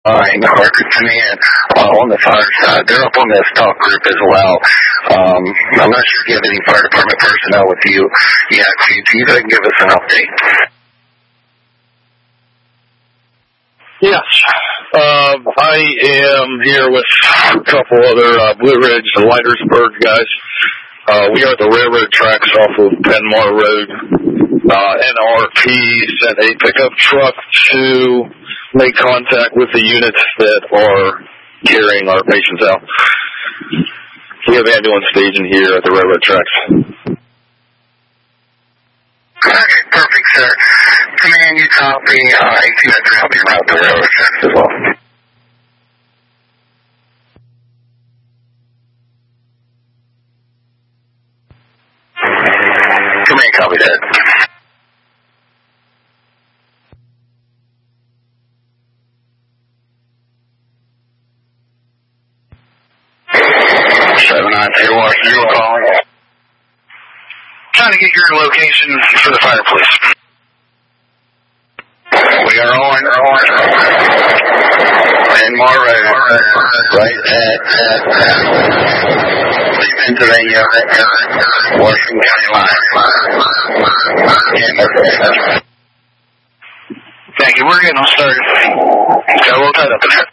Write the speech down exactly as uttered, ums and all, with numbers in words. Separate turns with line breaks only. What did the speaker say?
Harker Command uh, on the fire side. They're up on this talk group as well. Um, I'm not sure if you have any fire department personnel with you. Yeah, can you, can you go ahead and give us an update?
Yes. Uh, I am here with a couple other uh, Blue Ridge and Leitersburg guys. Uh, we are at the railroad tracks off of Penmar Road. Uh, N R P sent a pickup truck to make contact with the units that are carrying our patients out. We have ambulance staging here at the railroad tracks.
Okay, perfect, sir. Command, you copy. Uh, eighteen hundred help you route the railroad tracks as well. Command, copy that. seven nine zero one zero calling. Trying to get your location for the fire, please. We are on, on Penmar Road, right at, at, at the Pennsylvania, Washington County line. Thank you. We're getting started. Got a little tight up in there.